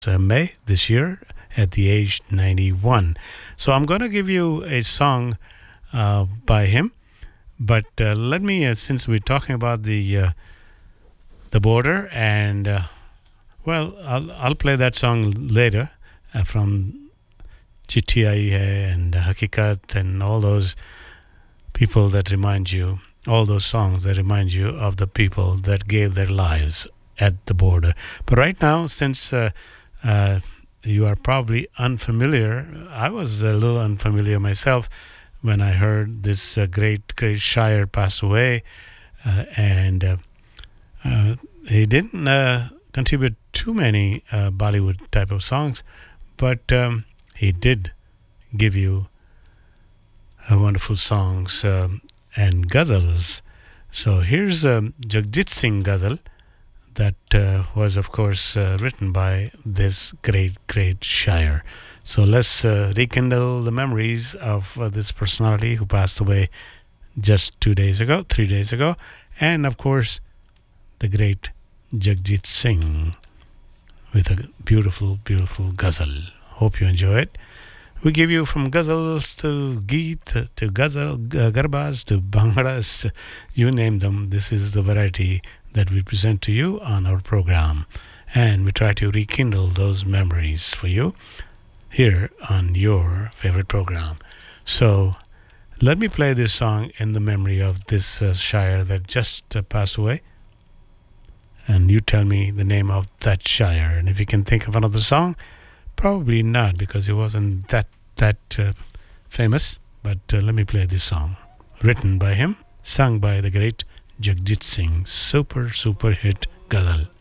May this year at the age 91. So I'm going to give you a song by him. But let me, since we're talking about the border, and I'll play that song later from Chitti Aayi Hai and Hakikat and all those people that remind you, all those songs that remind you of the people that gave their lives at the border. But right now, since you are probably unfamiliar, I was a little unfamiliar myself when I heard this great Shire pass away, and he didn't contribute too many Bollywood type of songs, but he did give you wonderful songs and ghazals. So here's Jagjit Singh ghazal that was, of course, written by this great Shire. So let's rekindle the memories of this personality who passed away just 3 days ago, and of course, the great Jagjit Singh with a beautiful ghazal. Hope you enjoy it. We give you from ghazals to geet to ghazal, garbas to bhangaras, you name them. This is the variety that we present to you on our program, and we try to rekindle those memories for you here on your favorite program. So let me play this song in the memory of this Shire that just passed away, and you tell me the name of that Shire. And if you can think of another song, probably not, because it wasn't that famous. But let me play this song, written by him, sung by the great Jagjit Singh. Super hit ghazal.